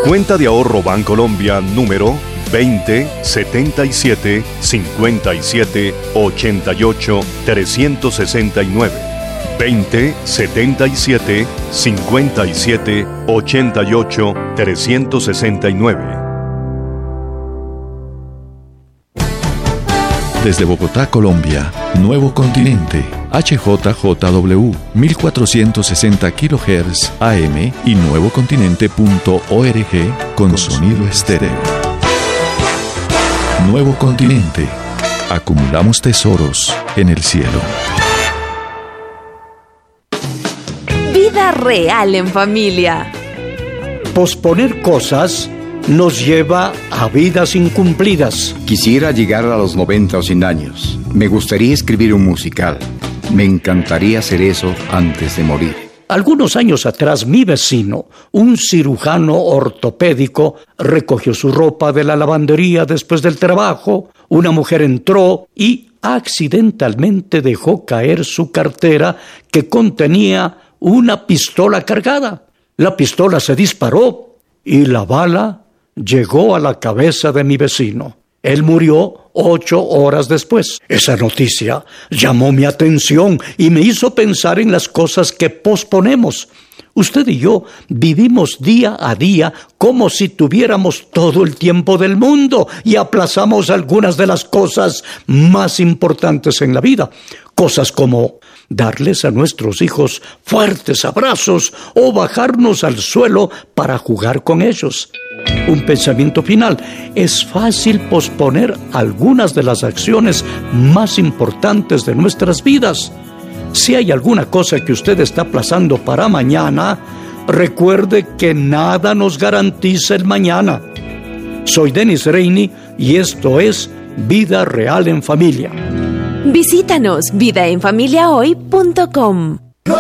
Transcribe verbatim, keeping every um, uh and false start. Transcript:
Cuenta de ahorro Bancolombia número veinte setenta y siete cincuenta y siete ochenta y ocho trescientos sesenta y nueve. veinte setenta y siete cincuenta y siete ochenta y ocho trescientos sesenta y nueve. Desde Bogotá, Colombia, Nuevo Continente, H J J W, mil cuatrocientos sesenta kilohertz A M y nuevocontinente punto org con sonido estéreo. Nuevo Continente. Acumulamos tesoros en el cielo. Vida real en familia. Posponer cosas nos lleva a vidas incumplidas. Quisiera llegar a los noventa o cien años. Me gustaría escribir un musical. Me encantaría hacer eso antes de morir. Algunos años atrás, mi vecino, un cirujano ortopédico, recogió su ropa de la lavandería después del trabajo. Una mujer entró y accidentalmente dejó caer su cartera que contenía una pistola cargada. La pistola se disparó y la bala llegó a la cabeza de mi vecino. Él murió ocho horas después. Esa noticia llamó mi atención y me hizo pensar en las cosas que posponemos. Usted y yo vivimos día a día como si tuviéramos todo el tiempo del mundo y aplazamos algunas de las cosas más importantes en la vida. Cosas como darles a nuestros hijos fuertes abrazos o bajarnos al suelo para jugar con ellos. Un pensamiento final. Es fácil posponer algunas de las acciones más importantes de nuestras vidas. Si hay alguna cosa que usted está aplazando para mañana, recuerde que nada nos garantiza el mañana. Soy Dennis Reini y esto es Vida Real en Familia. Visítanos vida en familia hoy punto com.